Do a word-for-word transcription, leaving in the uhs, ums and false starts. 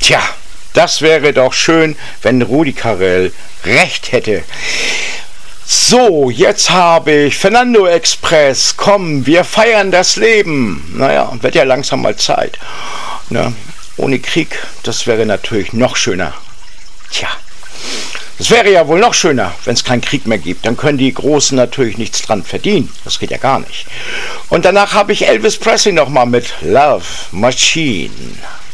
Tja, das wäre doch schön, wenn Rudi Carrell recht hätte. So, jetzt habe ich Fernando Express. Komm, wir feiern das Leben. Naja, wird ja langsam mal Zeit. Ne? Ohne Krieg, das wäre natürlich noch schöner. Tja, das wäre ja wohl noch schöner, wenn es keinen Krieg mehr gibt. Dann können die Großen natürlich nichts dran verdienen. Das geht ja gar nicht. Und danach habe ich Elvis Presley nochmal mit Love Machine.